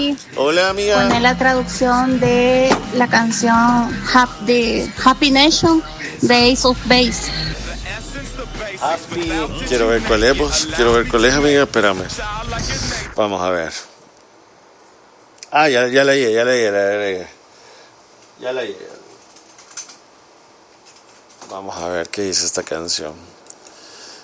Hola, amiga. Pone la traducción de la canción de Happy Nation de Ace of Base. Happy. Quiero ver cuál es, pues. Quiero ver cuál es, amiga. Espérame. Vamos a ver. Ah, ya la llegué. Ya la llegué. Vamos a ver qué dice esta canción.